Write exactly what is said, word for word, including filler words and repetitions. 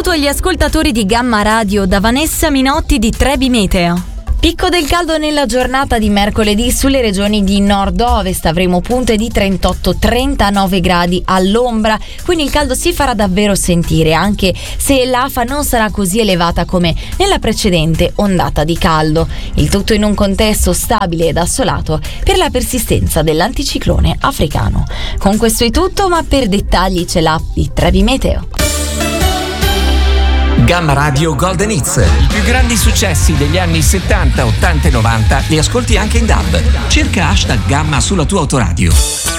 saluto agli ascoltatori di Gamma Radio da Vanessa Minotti di Trebi Meteo. Picco del caldo nella giornata di mercoledì sulle regioni di nord-ovest, avremo punte di trentotto trentanove gradi all'ombra, quindi il caldo si farà davvero sentire, anche se l'afa non sarà così elevata come nella precedente ondata di caldo. Il tutto in un contesto stabile ed assolato per la persistenza dell'anticiclone africano. Con questo è tutto, ma per dettagli c'è l'app di Trebi Meteo. Gamma Radio Golden Hits. I più grandi successi degli anni settanta, ottanta e novanta li ascolti anche in D A B. Cerca hashtag Gamma sulla tua autoradio.